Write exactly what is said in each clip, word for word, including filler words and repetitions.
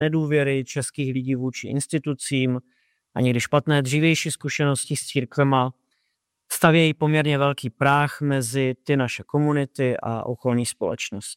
nedůvěry českých lidí vůči institucím a někdy špatné dřívější zkušenosti s církvema stavějí poměrně velký práh mezi ty naše komunity a okolní společnost.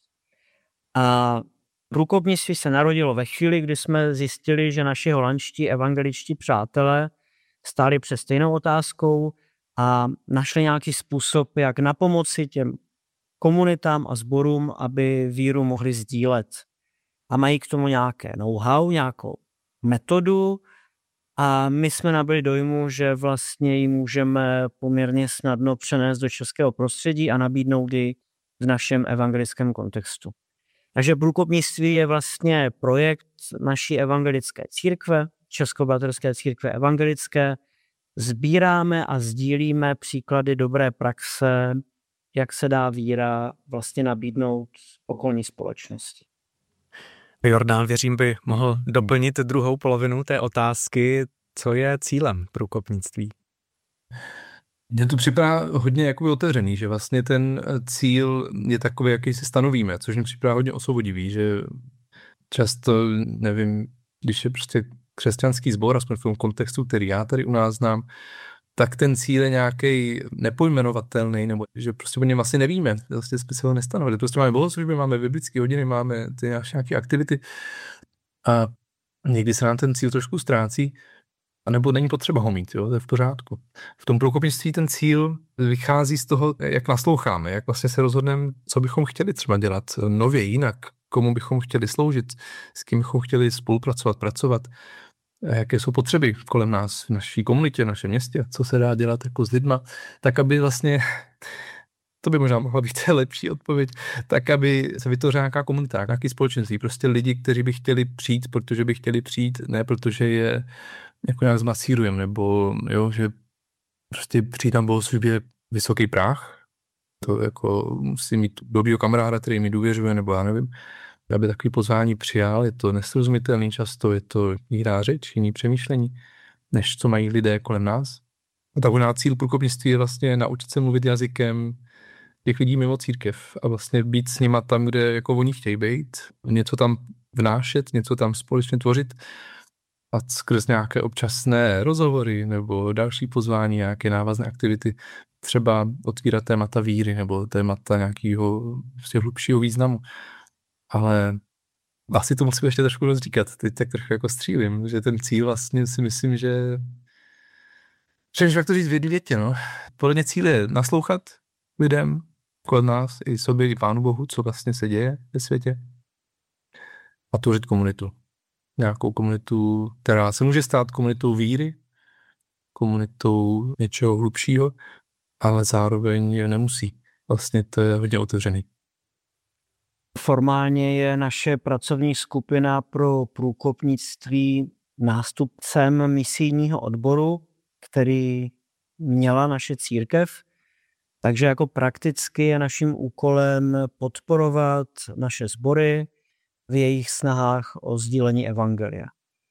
A průkopnictví se narodilo ve chvíli, kdy jsme zjistili, že naši holandští evangeličtí přátelé stáli před stejnou otázkou a našli nějaký způsob, jak napomoci těm komunitám a sborům, aby víru mohli sdílet. A mají k tomu nějaké know-how, nějakou metodu a my jsme nabyli dojmu, že vlastně ji můžeme poměrně snadno přenést do českého prostředí a nabídnout ji v našem evangelickém kontextu. Takže průkopnictví je vlastně projekt naší evangelické církve, Českobratrské církve evangelické. Sbíráme a sdílíme příklady dobré praxe, jak se dá víra vlastně nabídnout okolní společnosti. Jordán, věřím, by mohl doplnit druhou polovinu té otázky, co je cílem průkopnictví. Mně to připadá hodně jakoby otevřený, že vlastně ten cíl je takový, jaký si stanovíme, což mi připadá hodně osvobodivý, že často, nevím, když je prostě křesťanský sbor, aspoň v tom kontextu, který já tady u nás znám, tak ten cíl je nějaký nepojmenovatelný, nebo že prostě o něm asi nevíme, vlastně jsme se ho nestanovili. Prostě máme bohoslužby, máme biblické hodiny, máme ty nějaké aktivity a někdy se nám ten cíl trošku ztrácí, anebo není potřeba ho mít, jo, to je v pořádku. V tom průkopnictví ten cíl vychází z toho, jak nasloucháme, jak vlastně se rozhodneme, co bychom chtěli třeba dělat nově, jinak, komu bychom chtěli sloužit, s kým bychom chtěli spolupracovat, pracovat, jaké jsou potřeby kolem nás, v naší komunitě, v našem městě, co se dá dělat jako s lidma, tak aby vlastně, to by možná mohla být lepší odpověď, tak aby se vytvořila nějaká komunita, nějaký společenství, prostě lidi, kteří by chtěli přijít, protože by chtěli přijít, ne protože je jako nějak zmasírujeme, nebo jo, že prostě přijít tam bohoslužbě vysoký práh, to jako musí mít dobrýho kamaráda, který mi důvěřuje, nebo já nevím, aby takový pozvání přijal, je to nesrozumitelný často, je to jiná řeč, jiný přemýšlení, než co mají lidé kolem nás. A takový cíl průkopnictví je vlastně naučit se mluvit jazykem těch lidí mimo církev a vlastně být s nima tam, kde jako oni chtějí být, něco tam vnášet, něco tam společně tvořit a skrz nějaké občasné rozhovory nebo další pozvání, nějaké návazné aktivity, třeba otvírat témata víry nebo témata nějakého prostě hlubšího významu. Ale asi to musím ještě trošku rozříkat. Teď tak trochu jako střílím, že ten cíl vlastně si myslím, že že jak to říct v jedné větě, no. Podle mě cíl je naslouchat lidem kolem nás, i sobě, i Pánu Bohu, co vlastně se děje ve světě a tvořit komunitu. Nějakou komunitu, která se může stát komunitou víry, komunitou něčeho hlubšího, ale zároveň nemusí. Vlastně to je hodně otevřený. Formálně je naše pracovní skupina pro průkopnictví nástupcem misijního odboru, který měla naše církev. Takže jako prakticky je naším úkolem podporovat naše sbory v jejich snahách o sdílení evangelia.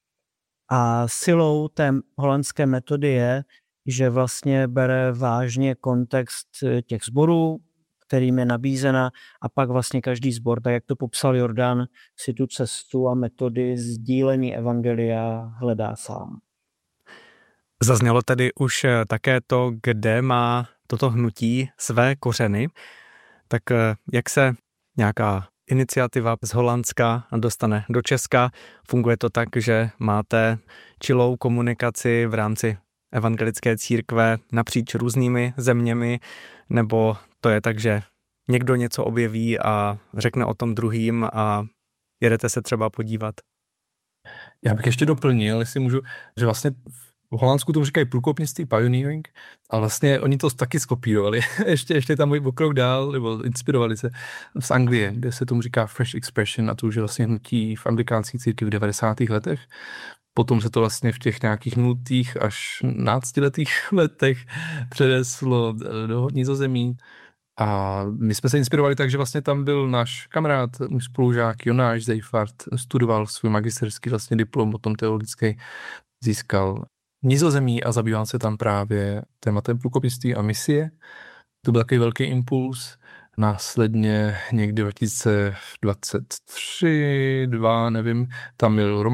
A silou té holandské metody je, že vlastně bere vážně kontext těch sborů, kterým je nabízena, a pak vlastně každý sbor, tak jak to popsal Jordan, si tu cestu a metody sdílení evangelia hledá sám. Zaznělo tedy už také to, kde má toto hnutí své kořeny. Tak jak se nějaká iniciativa z Holandska dostane do Česka? Funguje to tak, že máte čilou komunikaci v rámci evangelické církve napříč různými zeměmi, nebo to je tak, že někdo něco objeví a řekne o tom druhým a jedete se třeba podívat? Já bych ještě doplnil, jestli můžu, že vlastně v Holandsku tomu říkají průkopnictví, pioneering, a vlastně oni to taky skopírovali. ještě, ještě tam o krok dál, nebo inspirovali se z Anglie, kde se tomu říká fresh expression, a to už je vlastně hnutí v anglikánské církvi v devadesátých letech. Potom se to vlastně v těch nějakých nultých až náctiletých letech přeneslo do Nizozemí. A my jsme se inspirovali tak, že vlastně tam byl náš kamarád, můj spolužák Jonáš Zejfart, studoval svůj magisterský vlastně diplom, potom teologický, získal Nizozemí a zabýval se tam právě tématem průkopnictví a misie. To byl takový velký impuls. Následně někdy dva tisíce dvacet tři, dva, nevím, tam byl